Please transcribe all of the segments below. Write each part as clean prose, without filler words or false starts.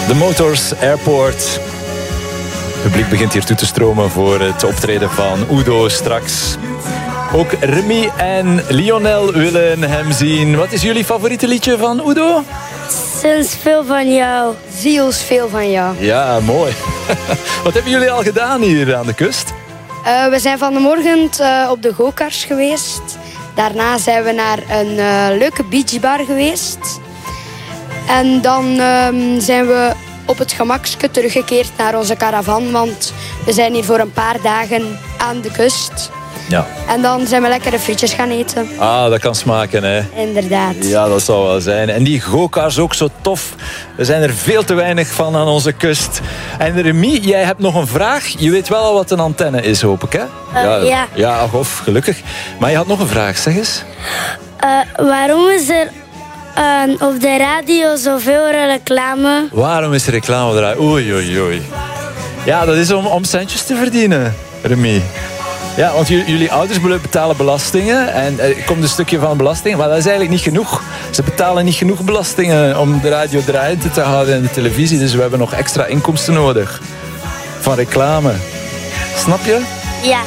The Motors Airport. Het publiek begint hier toe te stromen voor het optreden van Udo straks. Ook Remy en Lionel willen hem zien. Wat is jullie favoriete liedje van Udo? Sinds veel van jou. Ziels veel van jou. Ja, mooi. Wat hebben jullie al gedaan hier aan de kust? We zijn van de morgen op de go-karts geweest. Daarna zijn we naar een leuke beachbar geweest. En dan zijn we op het gemakske teruggekeerd naar onze caravan. Want we zijn hier voor een paar dagen aan de kust. Ja. En dan zijn we lekkere frietjes gaan eten. Ah, dat kan smaken, hè? Inderdaad. Ja, dat zal wel zijn. En die go-karts ook zo tof. Er zijn er veel te weinig van aan onze kust. En Remy, jij hebt nog een vraag. Je weet wel al wat een antenne is, hoop ik, hè? Ja. Ja, of gelukkig. Maar je had nog een vraag, zeg eens. Waarom is er op de radio zoveel reclame? Waarom is er reclame eruit? Oei, oei, oei. Ja, dat is om centjes te verdienen, Remy. Ja, want jullie ouders betalen belastingen. En er komt een stukje van belasting. Maar dat is eigenlijk niet genoeg. Ze betalen niet genoeg belastingen om de radio draaiende te houden en de televisie. Dus we hebben nog extra inkomsten nodig. Van reclame. Snap je? Ja.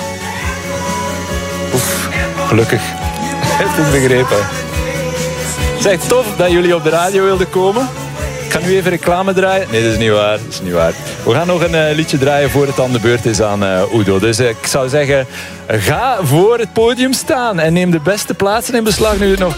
Oef, gelukkig. Heeft het begrepen. Zeg, tof dat jullie op de radio wilden komen. Ik ga nu even reclame draaien. Nee, dat is niet waar. Dat is niet waar. We gaan nog een liedje draaien voor het aan de beurt is aan Udo. Dus ik zou zeggen, ga voor het podium staan en neem de beste plaatsen in beslag nu het nog